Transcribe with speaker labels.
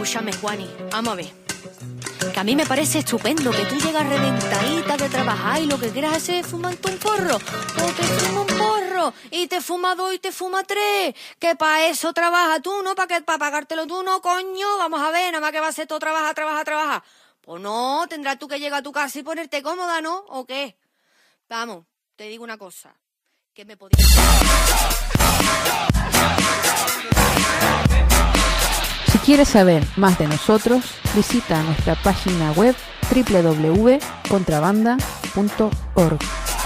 Speaker 1: Escúchame, Juani, vamos a ver. Que a mí me parece estupendo que tú llegas reventadita de trabajar y lo que quieras hacer es fumarte un porro. O te fuma un porro y te fuma 2 y te fuma 3. Que para eso trabajas tú, ¿no? Para pagártelo tú, ¿no, coño? Vamos a ver, nada más que va a ser todo trabajar. Pues no, tendrás tú que llegar a tu casa y ponerte cómoda, ¿no? ¿O qué? Vamos, te digo una cosa. Que me podía...
Speaker 2: Si quieres saber más de nosotros, visita nuestra página web www.contrabanda.org.